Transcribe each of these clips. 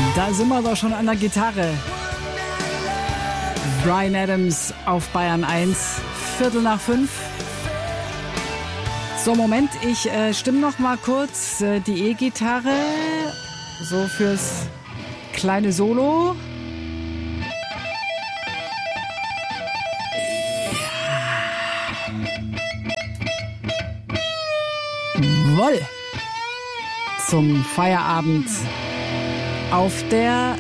Da sind wir doch schon an der Gitarre. Bryan Adams auf Bayern 1, 4:45. So, Moment, ich stimme noch mal kurz die E-Gitarre, so fürs kleine Solo. Jawohl! Zum Feierabend auf der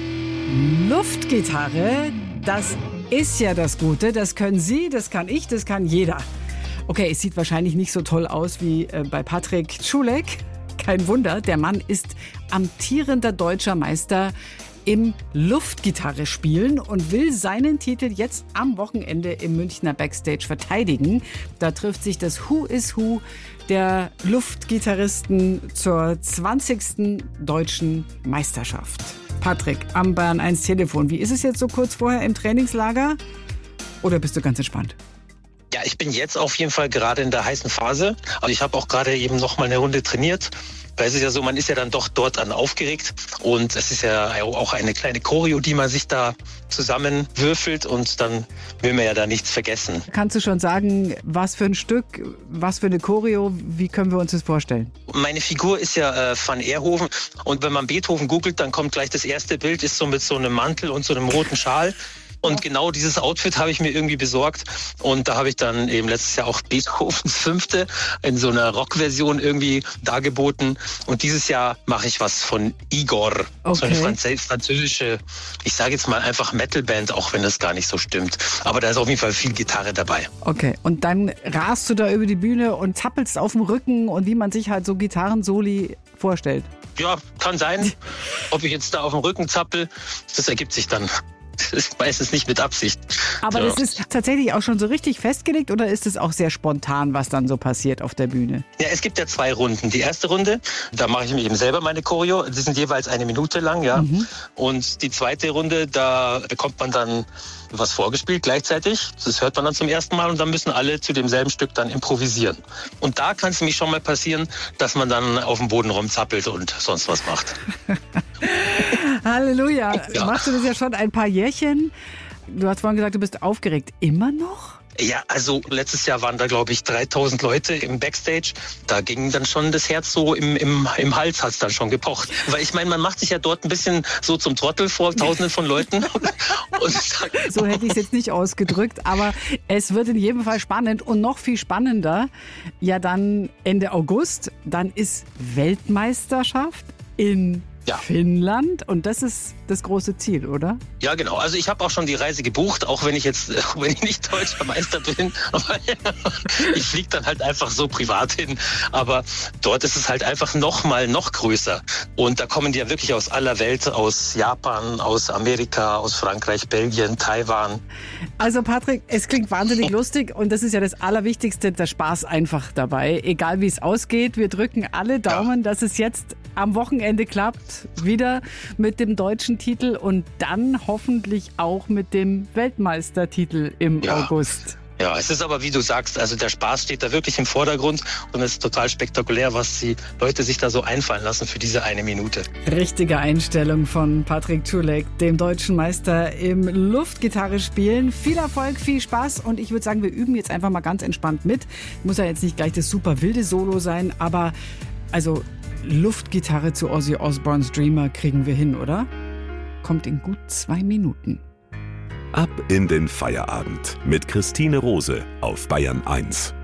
Luftgitarre. Das ist ja das Gute. Das können Sie, das kann ich, das kann jeder. Okay, es sieht wahrscheinlich nicht so toll aus wie bei Patrick Czulek. Kein Wunder, der Mann ist amtierender deutscher Meister im Luftgitarre spielen und will seinen Titel jetzt am Wochenende im Münchner Backstage verteidigen. Da trifft sich das Who is Who der Luftgitarristen zur 20. deutschen Meisterschaft. Patrick, am Bayern 1 Telefon. Wie ist es jetzt so kurz vorher im Trainingslager? Oder bist du ganz entspannt? Ja, ich bin jetzt auf jeden Fall gerade in der heißen Phase. Also ich habe auch gerade eben noch mal eine Runde trainiert. Weil es ist ja so, man ist ja dann doch dort dann aufgeregt. Und es ist ja auch eine kleine Choreo, die man sich da zusammenwürfelt. Und dann will man ja da nichts vergessen. Kannst du schon sagen, was für ein Stück, was für eine Choreo, wie können wir uns das vorstellen? Meine Figur ist ja Van Aerhoven. Und wenn man Beethoven googelt, dann kommt gleich das erste Bild, ist so mit so einem Mantel und so einem roten Schal. Und genau dieses Outfit habe ich mir irgendwie besorgt. Und da habe ich dann eben letztes Jahr auch Beethovens 5. in so einer Rockversion irgendwie dargeboten. Und dieses Jahr mache ich was von Igor. Okay. So eine französische, ich sage jetzt mal einfach Metalband, auch wenn das gar nicht so stimmt. Aber da ist auf jeden Fall viel Gitarre dabei. Okay, und dann rast du da über die Bühne und zappelst auf dem Rücken und wie man sich halt so Gitarrensoli vorstellt. Ja, kann sein. Ob ich jetzt da auf dem Rücken zappel, das ergibt sich dann. Das ist meistens nicht mit Absicht. Aber das ist tatsächlich auch schon so richtig festgelegt oder ist es auch sehr spontan, was dann so passiert auf der Bühne? Ja, es gibt ja 2 Runden. Die erste Runde, da mache ich mir eben selber meine Choreo. Die sind jeweils 1 Minute lang, ja. Mhm. Und die zweite Runde, da bekommt man dann was vorgespielt gleichzeitig. Das hört man dann zum ersten Mal und dann müssen alle zu demselben Stück dann improvisieren. Und da kann es nämlich schon mal passieren, dass man dann auf dem Boden rumzappelt und sonst was macht. Halleluja. Ja. Machst du das ja schon ein paar Jährchen? Du hast vorhin gesagt, du bist aufgeregt. Immer noch? Ja, also letztes Jahr waren da, glaube ich, 3000 Leute im Backstage. Da ging dann schon das Herz so im Hals, hat es dann schon gepocht. Weil ich meine, man macht sich ja dort ein bisschen so zum Trottel vor Tausenden von Leuten. Und so hätte ich es jetzt nicht ausgedrückt, aber es wird in jedem Fall spannend und noch viel spannender. Ja, dann Ende August, dann ist Weltmeisterschaft in Finnland und das ist das große Ziel, oder? Ja, genau. Also ich habe auch schon die Reise gebucht, auch wenn ich nicht deutscher Meister bin. Aber ich fliege dann halt einfach so privat hin. Aber dort ist es halt einfach noch größer. Und da kommen die ja wirklich aus aller Welt, aus Japan, aus Amerika, aus Frankreich, Belgien, Taiwan. Also Patrick, es klingt wahnsinnig lustig und das ist ja das Allerwichtigste, der Spaß einfach dabei. Egal wie es ausgeht, wir drücken alle Daumen, dass es jetzt am Wochenende klappt, wieder mit dem deutschen Titel und dann hoffentlich auch mit dem Weltmeistertitel im August. Ja, es ist aber, wie du sagst, also der Spaß steht da wirklich im Vordergrund und es ist total spektakulär, was die Leute sich da so einfallen lassen für diese 1 Minute. Richtige Einstellung von Patrick Czulek, dem deutschen Meister im Luftgitarre spielen. Viel Erfolg, viel Spaß und ich würde sagen, wir üben jetzt einfach mal ganz entspannt mit. Muss ja jetzt nicht gleich das super wilde Solo sein, aber also Luftgitarre zu Ozzy Osbournes Dreamer kriegen wir hin, oder? Kommt in gut 2 Minuten. Ab in den Feierabend mit Christine Rose auf Bayern 1.